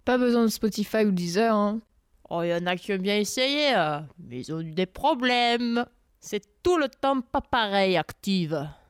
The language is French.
Pas besoin de Spotify ou Deezer, hein. Oh, il y en a qui ont bien essayé, mais ils ont eu des problèmes. C'est tout le temps pas pareil, Active.